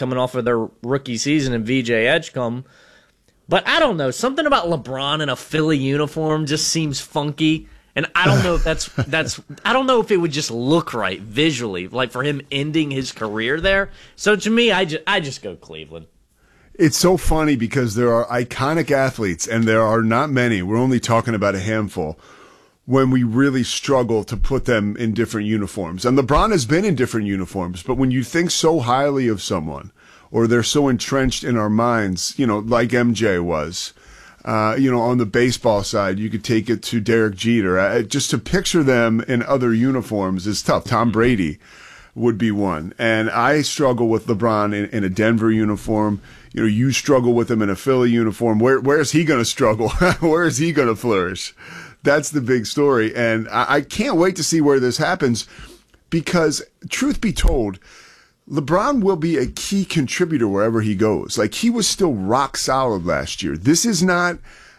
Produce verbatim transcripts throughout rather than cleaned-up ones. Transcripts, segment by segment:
coming off of their rookie season and V J Edgecombe. But I don't know. Something about LeBron in a Philly uniform just seems funky. And I don't know if that's that's I don't know if it would just look right visually, like for him ending his career there. So to me, I just I just go Cleveland. It's so funny because there are iconic athletes, and there are not many. We're only talking about a handful. When we really struggle to put them in different uniforms. And LeBron has been in different uniforms, but when you think so highly of someone, or they're so entrenched in our minds, you know, like M J was, uh, you know, on the baseball side, you could take it to Derek Jeter. Uh, just to picture them in other uniforms is tough. Tom Brady would be one. And I struggle with LeBron in, in a Denver uniform. You know, you struggle with him in a Philly uniform. Where, where is he going to struggle? Where is he going to flourish? That's the big story. And I, I can't wait to see where this happens because, truth be told, LeBron will be a key contributor wherever he goes. Like, he was still rock solid last year. This is not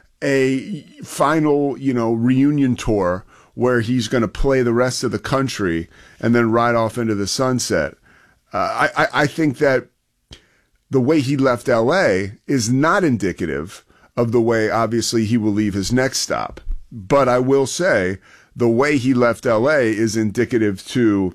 a final, you know, reunion tour where he's going to play the rest of the country and then ride off into the sunset. Uh, I, I think that the way he left L A is not indicative of the way, obviously, he will leave his next stop. But I will say the way he left L A is indicative to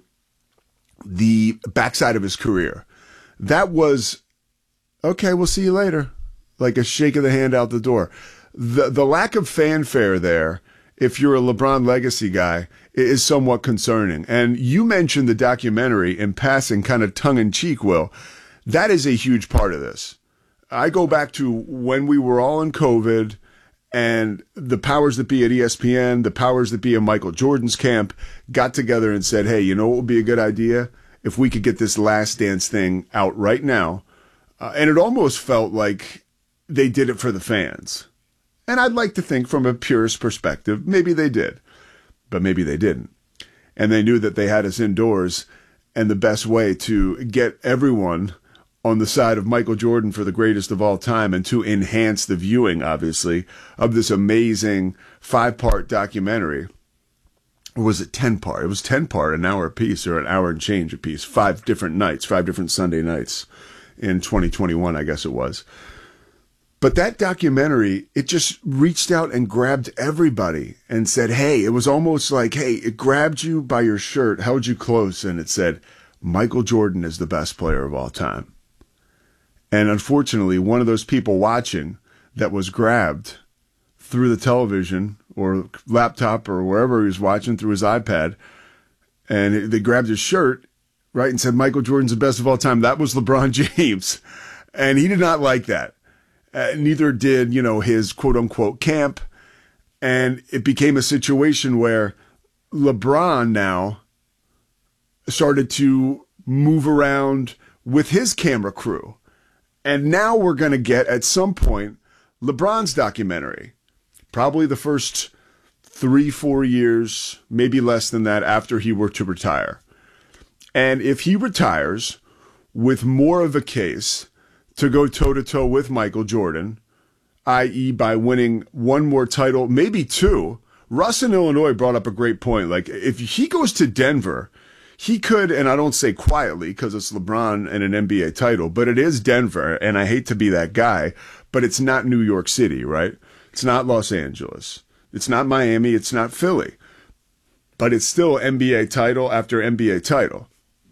the backside of his career. That was, okay, we'll see you later. Like a shake of the hand out the door. The the lack of fanfare there, if you're a LeBron legacy guy, is somewhat concerning. And you mentioned the documentary in passing, kind of tongue-in-cheek, Will. That is a huge part of this. I go back to when we were all in COVID, and the powers that be at E S P N, the powers that be in Michael Jordan's camp got together and said, hey, you know what would be a good idea? If we could get this Last Dance thing out right now. Uh, and it almost felt like they did it for the fans. And I'd like to think from a purist perspective, maybe they did, but maybe they didn't. And they knew that they had us indoors, and the best way to get everyone on the side of Michael Jordan for the greatest of all time and to enhance the viewing, obviously, of this amazing five-part documentary. Or was it ten-part? It was ten-part, an hour apiece, or an hour and change apiece. Five different nights, five different Sunday nights in twenty twenty-one, I guess it was. But that documentary, it just reached out and grabbed everybody and said, hey, it was almost like, hey, it grabbed you by your shirt, held you close, and it said, Michael Jordan is the best player of all time. And unfortunately, one of those people watching that was grabbed through the television or laptop or wherever he was watching through his iPad, and they grabbed his shirt, right, and said, Michael Jordan's the best of all time. That was LeBron James. And he did not like that. Uh, neither did, you know, his quote-unquote camp. And it became a situation where LeBron now started to move around with his camera crew. And now we're going to get, at some point, LeBron's documentary. Probably the first three, four years, maybe less than that, after he were to retire. And if he retires with more of a case to go toe-to-toe with Michael Jordan, that is by winning one more title, maybe two. Russ in Illinois brought up a great point. Like, if he goes to Denver, he could, and I don't say quietly because it's LeBron and an N B A title, but it is Denver, and I hate to be that guy, but it's not New York City, right? It's not Los Angeles. It's not Miami. It's not Philly. But it's still N B A title after N B A title.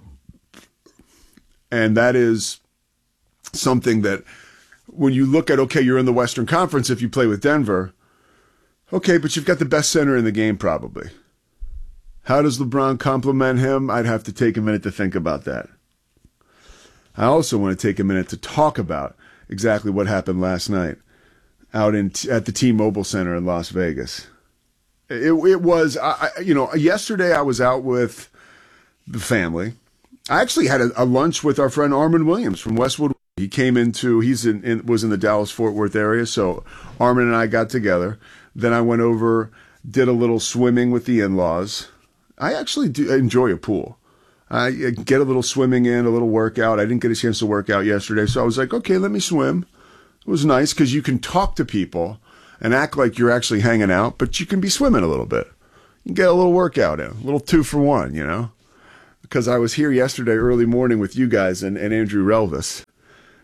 And that is something that when you look at, okay, you're in the Western Conference if you play with Denver. Okay, but you've got the best center in the game probably. How does LeBron compliment him? I'd have to take a minute to think about that. I also want to take a minute to talk about exactly what happened last night out in at the T-Mobile Center in Las Vegas. It, it was, I, you know, yesterday I was out with the family. I actually had a, a lunch with our friend Armin Williams from Westwood. He came into, he's in, in was in the Dallas-Fort Worth area, so Armin and I got together. Then I went over, did a little swimming with the in-laws. I actually do enjoy a pool. I get a little swimming in, a little workout. I didn't get a chance to work out yesterday, so I was like, okay, let me swim. It was nice because you can talk to people and act like you're actually hanging out, but you can be swimming a little bit. You can get a little workout in, a little two for one, you know? Because I was here yesterday early morning with you guys and, and Andrew Relvis.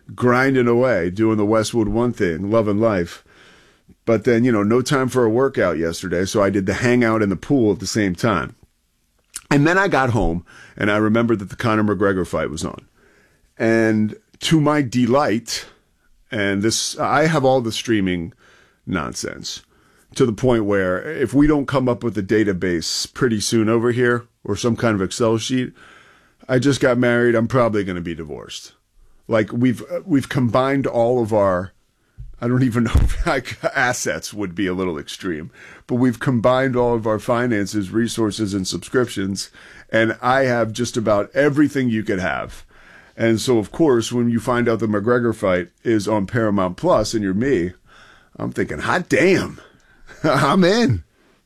grinding away, doing the Westwood One thing, loving life. But then, you know, no time for a workout yesterday, so I did the hangout in the pool at the same time. And then I got home, and I remembered that the Conor McGregor fight was on. And to my delight, and this, I have all the streaming nonsense, to the point where if we don't come up with a database pretty soon over here, or some kind of Excel sheet, I just got married, I'm probably going to be divorced. Like, we've we've combined all of our, I don't even know if like, assets would be a little extreme, but we've combined all of our finances, resources, and subscriptions, and I have just about everything you could have. And so, of course, when you find out the McGregor fight is on Paramount Plus and you're me, I'm thinking, hot damn, I'm in.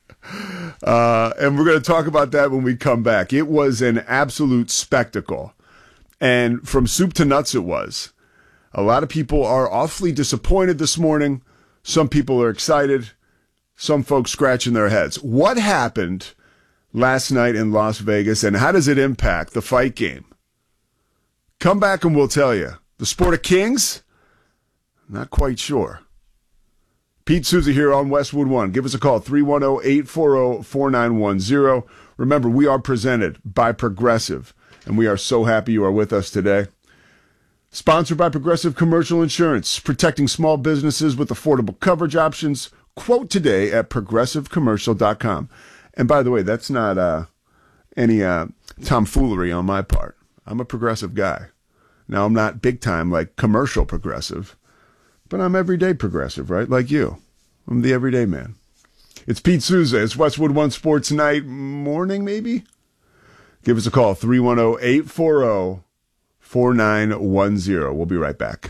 Uh, and we're going to talk about that when we come back. It was an absolute spectacle. And from soup to nuts it was. A lot of people are awfully disappointed this morning. Some people are excited. Some folks scratching their heads. What happened last night in Las Vegas, and how does it impact the fight game? Come back and we'll tell you. The sport of kings? Not quite sure. Pete Souza here on Westwood One. Give us a call, three one zero, eight four zero, four nine one zero. Remember, we are presented by Progressive, and we are so happy you are with us today. Sponsored by Progressive Commercial Insurance, protecting small businesses with affordable coverage options. Quote today at progressive commercial dot com. And by the way, that's not uh, any uh, tomfoolery on my part. I'm a progressive guy. Now, I'm not big time like commercial progressive, but I'm everyday progressive, right? Like you. I'm the everyday man. It's Pete Souza. It's Westwood One Sports Night morning, maybe? Give us a call, three one zero, eight four zero, four nine one zero. We'll be right back.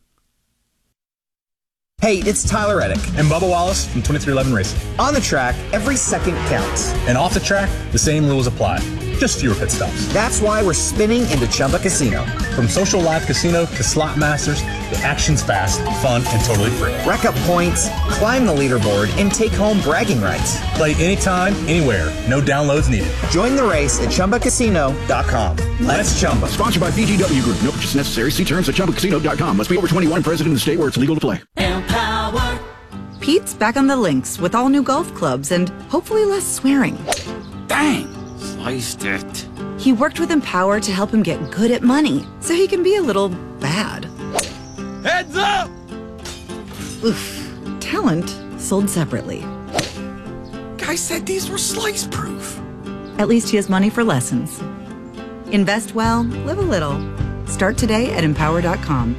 Hey, it's Tyler Reddick and Bubba Wallace from twenty-three eleven Racing. On the track, every second counts. And off the track, the same rules apply. Just fewer pit stops. That's why we're spinning into Chumba Casino. From social live casino to slot masters, the action's fast, fun, and totally free. Rack up points, climb the leaderboard, and take home bragging rights. Play anytime, anywhere. No downloads needed. Join the race at chumba casino dot com. Let's Chumba. Sponsored by B G W Group. No purchase necessary. See terms at chumba casino dot com. Must be over twenty-one. Present in the state where it's legal to play. Empower. Pete's back on the links with all new golf clubs and hopefully less swearing. Dang! Sliced it. He worked with Empower to help him get good at money, so he can be a little bad. Heads up! Oof. Talent sold separately. Guy said these were slice proof. At least he has money for lessons. Invest well, live a little. Start today at empower dot com.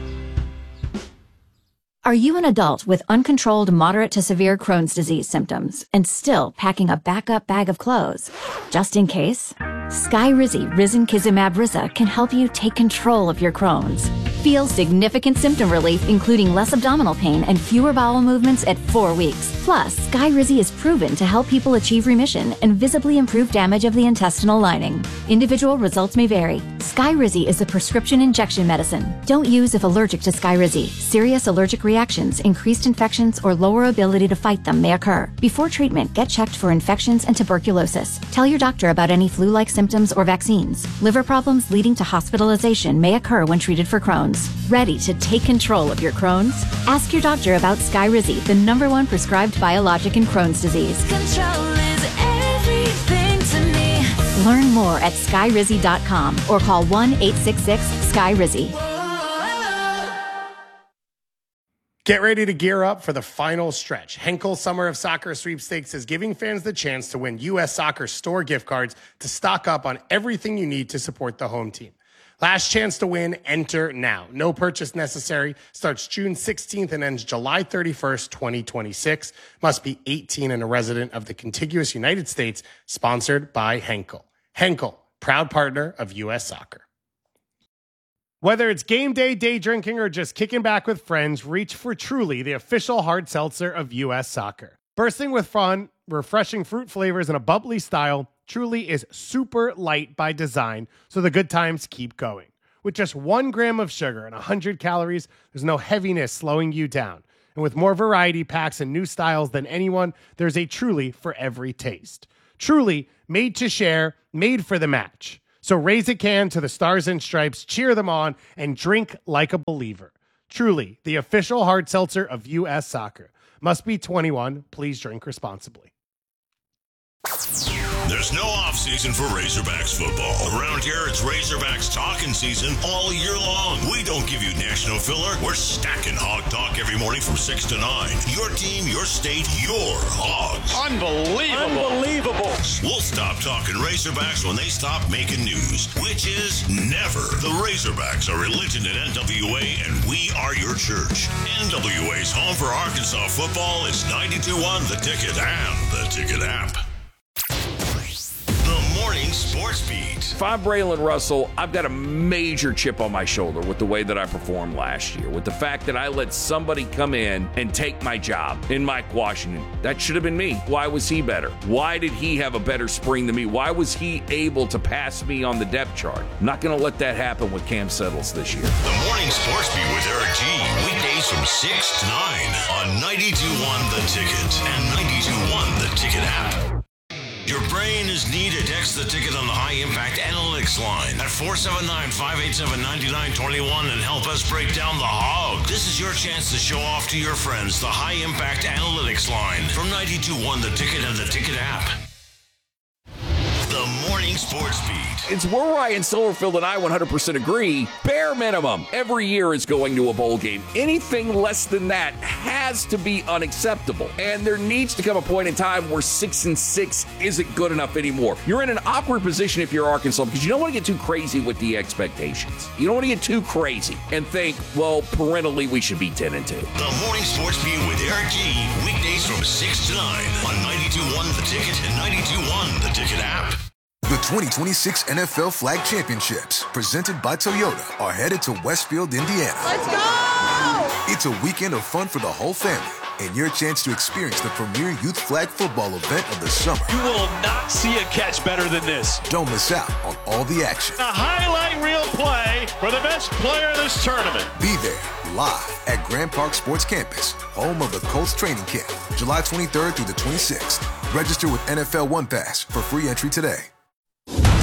Are you an adult with uncontrolled moderate to severe Crohn's disease symptoms and still packing a backup bag of clothes? Just in case? Skyrizi Risankizumab Riza can help you take control of your Crohn's. Feel significant symptom relief, including less abdominal pain and fewer bowel movements at four weeks. Plus, Skyrizi is proven to help people achieve remission and visibly improve damage of the intestinal lining. Individual results may vary. Skyrizi is a prescription injection medicine. Don't use if allergic to Skyrizi. Serious allergic reactions, increased infections, or lower ability to fight them may occur. Before treatment, get checked for infections and tuberculosis. Tell your doctor about any flu-like symptoms or vaccines. Liver problems leading to hospitalization may occur when treated for Crohn's. Ready to take control of your Crohn's? Ask your doctor about Skyrizi, the number one prescribed biologic in Crohn's disease. Control is everything to me. Learn more at skyrizi dot com or call one eight six six Skyrizi. Get ready to gear up for the final stretch. Henkel Summer of Soccer Sweepstakes is giving fans the chance to win U S Soccer store gift cards to stock up on everything you need to support the home team. Last chance to win, enter now. No purchase necessary. Starts June sixteenth and ends July thirty-first, twenty twenty-six. Must be eighteen and a resident of the contiguous United States. Sponsored by Henkel. Henkel, proud partner of U S Soccer. Whether it's game day, day drinking, or just kicking back with friends, reach for Truly, the official hard seltzer of U S Soccer. Bursting with fun, refreshing fruit flavors, and a bubbly style, Truly is super light by design, so the good times keep going. With just one gram of sugar and one hundred calories, there's no heaviness slowing you down. And with more variety packs and new styles than anyone, there's a Truly for every taste. Truly, made to share, made for the match. So raise a can to the Stars and Stripes, cheer them on, and drink like a believer. Truly, the official hard seltzer of U S Soccer. Must be twenty-one. Please drink responsibly. There's no offseason for Razorbacks football. Around here, it's Razorbacks talking season all year long. We don't give you national filler. We're stacking Hog Talk every morning from six to nine. Your team, your state, your Hogs. Unbelievable. Unbelievable. We'll stop talking Razorbacks when they stop making news, which is never. The Razorbacks are religion at N W A, and we are your church. N W A's home for Arkansas football is ninety-two point one The Ticket and the Ticket app. Morning Sports Beat. If I'm Braylon Russell, I've got a major chip on my shoulder with the way that I performed last year, with the fact that I let somebody come in and take my job in Mike Washington. That should have been me. Why was he better? Why did he have a better spring than me? Why was he able to pass me on the depth chart? I'm not going to let that happen with Cam Settles this year. The Morning Sports Beat with Eric G. Weekdays from six to nine on ninety-two point one The Ticket and ninety-two point one The Ticket app. Your brain is needed. Text the Ticket on the High Impact Analytics line at four seven nine, five eight seven, nine nine two one and help us break down the hog. This is your chance to show off to your friends the High Impact Analytics line from ninety-two point one The Ticket and the Ticket app. The Morning Sports Beat. It's where Ryan Silverfield and I one hundred percent agree. Bare minimum, every year is going to a bowl game. Anything less than that has to be unacceptable. And there needs to come a point in time where six and six isn't good enough anymore. You're in an awkward position if you're Arkansas because you don't want to get too crazy with the expectations. You don't want to get too crazy and think, well, parentally we should be ten and two. The Morning Sports Beat with Eric G. Weekdays from six to nine on ninety-two point one The Ticket and ninety-two point one The Ticket app. The twenty twenty-six N F L Flag Championships, presented by Toyota, are headed to Westfield, Indiana. Let's go! It's a weekend of fun for the whole family and your chance to experience the premier youth flag football event of the summer. You will not see a catch better than this. Don't miss out on all the action. A highlight reel play for the best player in this tournament. Be there live at Grand Park Sports Campus, home of the Colts training camp, July twenty-third through the twenty-sixth. Register with N F L One Pass for free entry today.